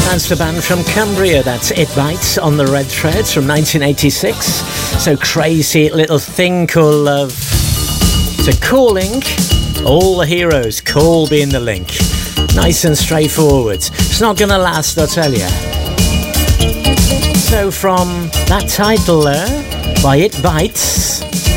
That's the band from Cumbria, that's It Bites on the Red Threads from 1986. So crazy little thing called love. So calling all the heroes, call being the link. Nice and straightforward. It's not gonna last, I'll tell you. So from that title there, by It Bites,